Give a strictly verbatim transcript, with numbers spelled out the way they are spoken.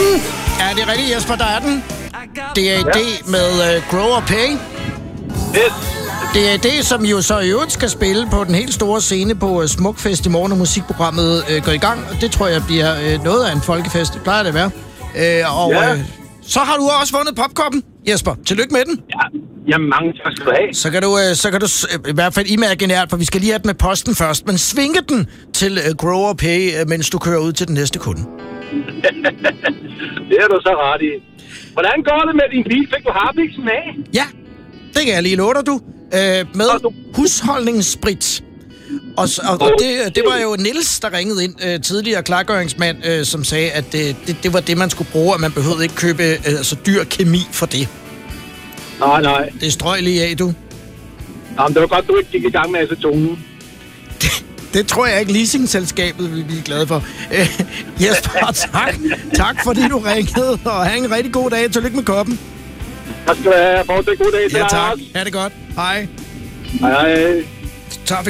Er det rigtigt, Jesper? Der er den. D A D ja. med uh, Grow or Pay. Yes. D A D, som jo så i øvrigt skal spille på den helt store scene på uh, Smukfest i morgen, når musikprogrammet uh, går i gang. Og det tror jeg bliver uh, noget af en folkefest. Det plejer det at være. Uh, og ja. uh, så har du også vundet popkoppen, Jesper. Tillykke med den. Ja. Jamen, mange tak skal du have. Så kan du, uh, så kan du uh, i hvert fald imaginært, for vi skal lige have den med posten først, men svinge den til uh, Grow or Pay, uh, mens du kører ud til den næste kunde. Det er du så ret i. Hvordan går det med din bil? Fik du harpiksen af? Ja, det kan jeg lige love dig, du. Øh, med du... husholdningssprit. Og, og, og det, det var jo Niels, der ringede ind, øh, tidligere klargøringsmand, øh, som sagde, at det, det, det var det, man skulle bruge, og man behøvede ikke købe øh, altså dyr kemi for det. Nej, nej. Det strøg lige af, du. Jamen, det var godt, du ikke gik i gang med acetonen. Det, det tror jeg ikke, leasingselskabet vil blive glade for. Øh, Jesper, tak. Tak, fordi du ringede, og have en rigtig god dag. Tillykke med koppen. Tak skal du have. Fortsæt god dag til ja, dig tak. også. Ha' det godt. Hej. Hej, hej. Så fik